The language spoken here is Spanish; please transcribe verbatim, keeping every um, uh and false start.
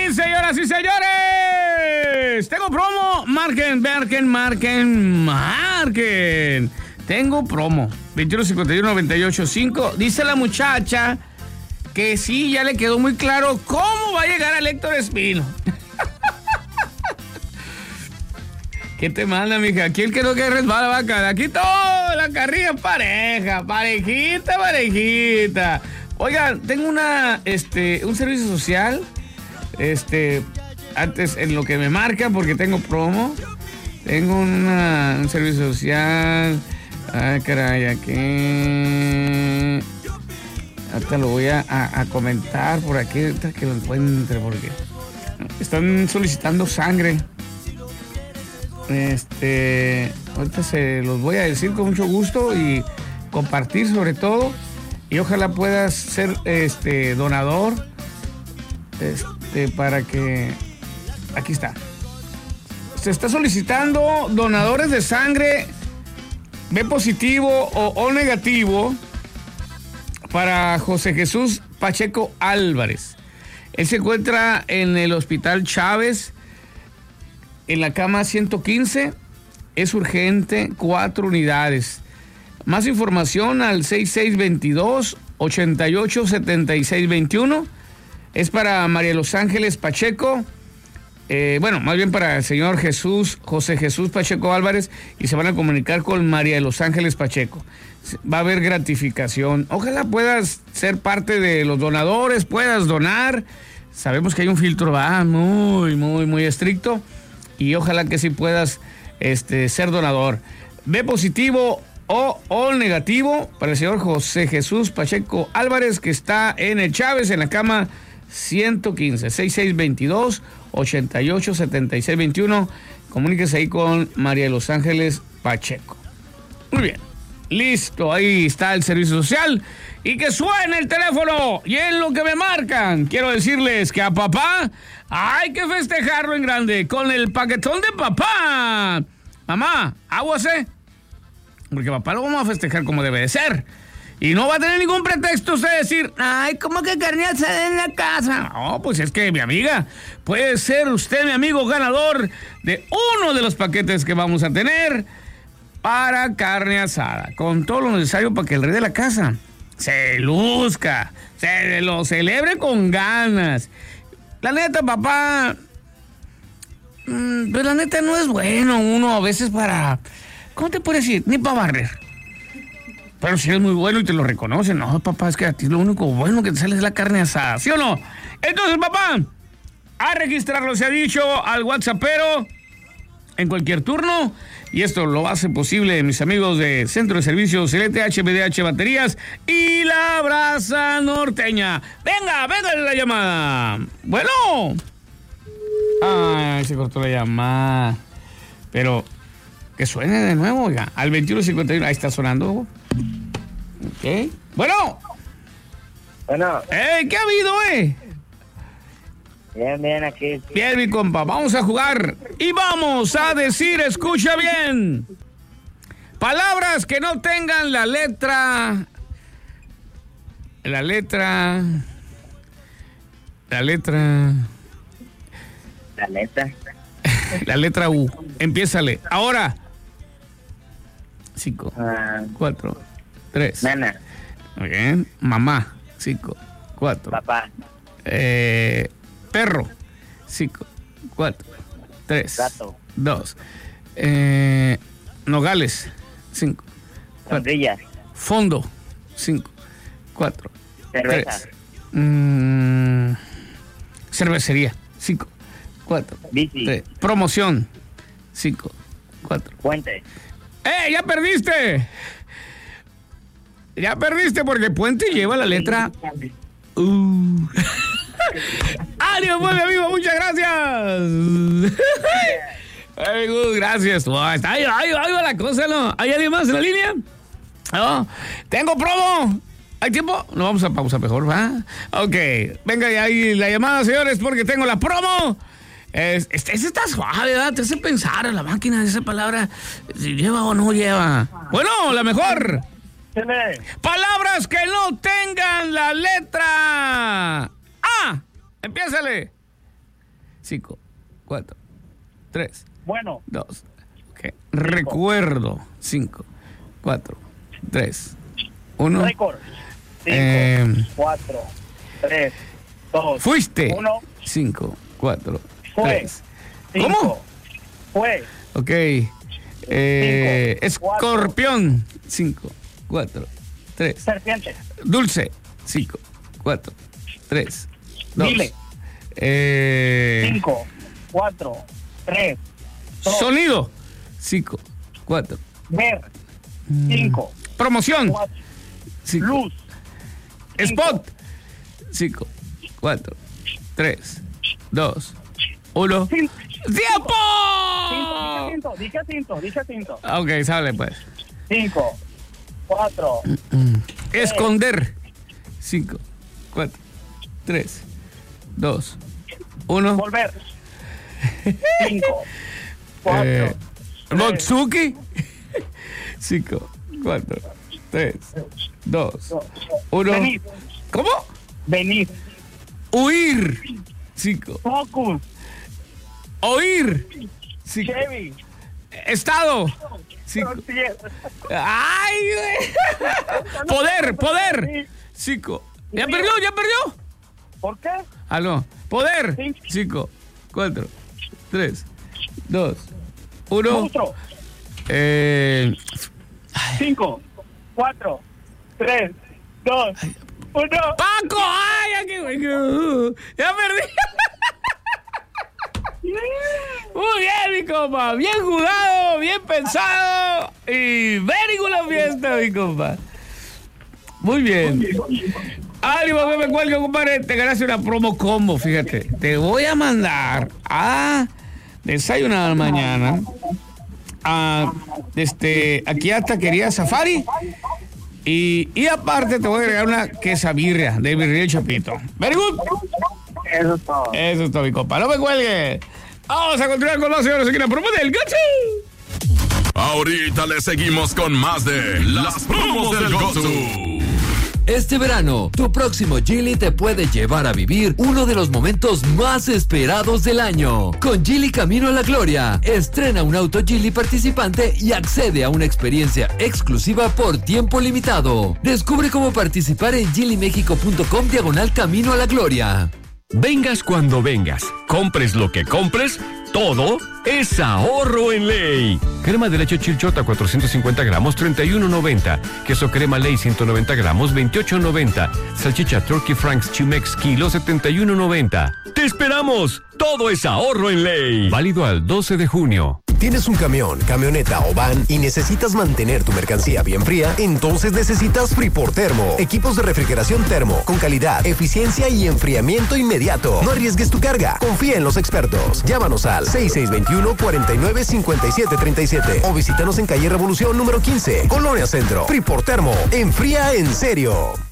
Sí, señoras y señores. Tengo promo. Marquen, marquen, marquen, marquen. Tengo promo. veintiuno cincuenta y uno noventa y ocho cinco. Dice la muchacha que sí, ya le quedó muy claro cómo va a llegar a Héctor Espino. ¿Qué te manda, mija? Aquí el que no que resbala vaca. Aquí todo, la carrilla pareja, parejita, parejita. Oigan, tengo una, este, un servicio social. Este, antes en lo que me marca, porque tengo promo. Tengo una, un servicio social. Ay, caray, aquí. Hasta lo voy a, a, a comentar por aquí, hasta que lo encuentre, porque están solicitando sangre. Este, ahorita se los voy a decir con mucho gusto y compartir sobre todo, y ojalá puedas ser este donador, este, para que, aquí está, se está solicitando donadores de sangre B positivo o O negativo para José Jesús Pacheco Álvarez. Él se encuentra en el Hospital Chávez, en la cama ciento quince, es urgente, cuatro unidades. Más información al seis seis dos dos, ocho ocho siete seis dos uno. Es para María Los Ángeles Pacheco, eh, bueno, más bien para el señor Jesús, José Jesús Pacheco Álvarez, y se van a comunicar con María de Los Ángeles Pacheco. Va a haber gratificación. Ojalá puedas ser parte de los donadores, puedas donar. Sabemos que hay un filtro va muy, muy, muy estricto. Y ojalá que sí puedas este, ser donador. B positivo o O negativo para el señor José Jesús Pacheco Álvarez, que está en el Chávez, en la cama ciento quince, seis seis dos dos, ocho ocho siete seis dos uno. Comuníquese ahí con María de Los Ángeles Pacheco. Muy bien. Listo, ahí está el servicio social. Y que suene el teléfono. Y en lo que me marcan, quiero decirles que a papá hay que festejarlo en grande con el paquetón de papá. Mamá, aguase, porque papá lo vamos a festejar como debe de ser. Y no va a tener ningún pretexto usted decir, ay, ¿cómo que carne asada en la casa? No, pues es que, mi amiga, puede ser usted, mi amigo, ganador de uno de los paquetes que vamos a tener para carne asada, con todo lo necesario para que el rey de la casa se luzca, se lo celebre con ganas. La neta, papá, mmm, pues la neta no es bueno uno a veces para, ¿cómo te puedo decir? Ni para barrer. Pero si eres muy bueno y te lo reconocen, no, papá, es que a ti lo único bueno que te sale es la carne asada, ¿sí o no? Entonces, papá, a registrarlo, se ha dicho, al WhatsAppero en cualquier turno. Y esto lo hace posible mis amigos de Centro de Servicios L T H B D H Baterías y La Brasa Norteña. Venga, venga la llamada. Bueno. Ay, se cortó la llamada. Pero que suene de nuevo, oiga. Al veintiuno cincuenta y uno. Ahí está sonando. Ok. Bueno. Bueno. Ey, ¿qué ha habido, eh? Bien, bien, aquí. Bien, mi compa, vamos a jugar y vamos a decir, escucha bien, palabras que no tengan la letra, la letra, la letra, la letra, la letra U. Empiézale. Ahora. Cinco, uh, cuatro, tres. Nana. Muy bien. Mamá. Cinco, cuatro. Papá. Eh... Perro. Cinco, cuatro, tres, gato, dos. Eh, nogales. Cinco, cuatro. Sombrilla. Fondo. Cinco, cuatro, cerveza. tres. Mm, cervecería. Cinco, cuatro, bici. tres. Promoción. Cinco, cuatro. Puente. ¡Eh! ¡Ya perdiste! Ya perdiste porque puente lleva la letra U. ¡Ánimo, pues, mi amigo! ¡Muchas gracias! Very good, gracias. Oh, está ahí, ahí, ahí va la cosa, ¿no? ¿Hay alguien más en la línea? No. ¡Tengo promo! ¿Hay tiempo? No, vamos a pausa mejor, ¿va? Ok. Venga, y ahí la llamada, señores, porque tengo la promo. Es, este, este está suave, ¿verdad? Te hace pensar en la máquina de esa palabra, si lleva o no lleva. Bueno, la mejor. Palabras que no tengan la letra A. Empiézale. cinco, cuatro, tres, Bueno. dos. Okay. Recuerdo. cinco, cuatro, tres, uno. Récord. cinco, Eh, cuatro, tres, dos, fuiste. uno. cinco, cuatro, Fue. tres. cinco, ¿Cómo? Fue. Ok. Eh, Cinco, cuatro. escorpión. cinco, cuatro, tres. Serpiente. Dulce. cinco, cuatro, tres, dos. Dile. Eh, cinco, cuatro, tres, dos. sonido. cinco, cuatro. Ver. cinco, Promoción. cuatro. cinco. Luz. Spot. cinco, cuatro, tres, dos, uno. Cinco. ¡Tiempo! Cinco, dije cinco, dije cinco, dije cinco. Ok, sale pues. Cinco, cuatro, Esconder. cinco, cuatro, tres, dos, uno. volver. Cinco, cuatro, Eh, tres, Motsuki. cinco, cuatro, tres, dos, uno. venir, ¿Cómo? venir. Huir. cinco. Focus, Oír. cinco. Chevy, Estado. cinco. Frontier. ¡Ay, güey! Poder, poder. Cinco. ¿Ya perdió? ¿Ya perdió? ¿Por qué? Aló. Poder. Sí. Cinco, cuatro, tres, dos, uno. Monstruo. Eh, Cinco, cuatro, tres, dos, uno. ¡Paco! ¡Ay, aquí, güey! ¡Ya perdí! Muy bien, mi compa. Bien jugado, bien pensado. Y very good la fiesta, mi compa. Muy bien. Ánimo, que me cuelgue, compadre. Te ganaste una promo combo, fíjate. Te voy a mandar a desayunar mañana a este, aquí a Taquería Safari. Y, y aparte te voy a agregar una quesabirria de Birria El Chapito. Very good. Eso es todo. Eso es todo, mi compa. No me cuelgue. Vamos a continuar con los señores aquí en la promo del Gacho. Ahorita le seguimos con más de las promos del Gotsu. Este verano, tu próximo Geely te puede llevar a vivir uno de los momentos más esperados del año. Con Geely Camino a la Gloria, estrena un auto Geely participante y accede a una experiencia exclusiva por tiempo limitado. Descubre cómo participar en geely mexico punto com diagonal Camino a la Gloria. Vengas cuando vengas, compres lo que compres, todo es ahorro en ley. Crema de leche Chilchota cuatrocientos cincuenta gramos, treinta y uno noventa. Queso crema ley ciento noventa gramos, veintiocho noventa. Salchicha Turkey Franks Chimex kilo, setenta y uno noventa. ¡Te esperamos! Todo es ahorro en ley. Válido al doce de junio. ¿Tienes un camión, camioneta o van y necesitas mantener tu mercancía bien fría? Entonces necesitas Freeport Termo. Equipos de refrigeración termo con calidad, eficiencia y enfriamiento inmediato. No arriesgues tu carga. Confía en los expertos. Llámanos al seis seis dos uno, cuatro nueve, cinco siete tres siete o visítanos en calle Revolución número quince, Colonia Centro. Freeport Termo. Enfría en serio.